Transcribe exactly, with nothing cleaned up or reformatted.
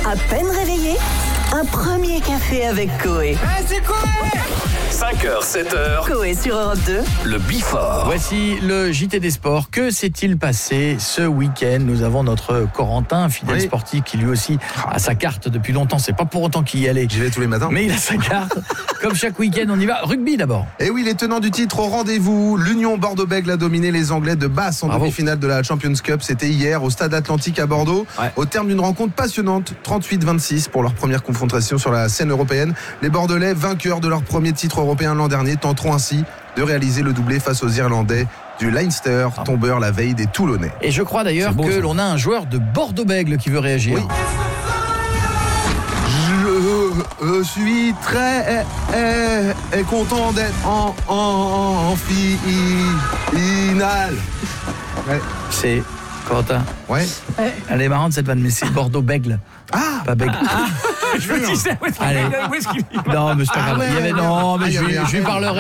À peine réveillé, un premier café avec Coé. Ah, c'est Coé! cinq heures, sept heures. Coé sur Europe deux. Le Before. Voici le J T des sports. Que s'est-il passé ce week-end? Nous avons notre Corentin, fidèle oui. sportif, qui lui aussi a sa carte depuis longtemps. C'est pas pour autant qu'il y allait. J'y vais tous les matins. Mais il a sa carte. Comme chaque week-end, on y va. Rugby d'abord. Et oui, les tenants du titre au rendez-vous. L'Union Bordeaux-Bègles a dominé les Anglais de Basse en Bravo. demi-finale de la Champions Cup. C'était hier au Stade Atlantique à Bordeaux. Ouais. Au terme d'une rencontre passionnante, trente-huit vingt-six pour leur première confrontation sur la scène européenne. Les Bordelais, vainqueurs de leur premier titre européen l'an dernier, tenteront ainsi de réaliser le doublé face aux Irlandais du Leinster, tombeur la veille des Toulonnais. Et je crois d'ailleurs C'est beau, que ça. l'on a un joueur de Bordeaux-Bègles qui veut réagir. Oui. Je, je suis très eh, eh, content d'être en, en, en finale. Ouais. C'est Corentin. Ouais. Elle est marrante cette vanne, mais c'est Bordeaux-Bègles. Ah, Pas Bègles. Je me disais, où est-ce qu'il Allez. où est-ce qu'il- Non, mais c'est pas Ah grave. ouais, Il y avait, ouais, non, mais ouais. je, Ah, il y lui- avait je lui un- parlerai.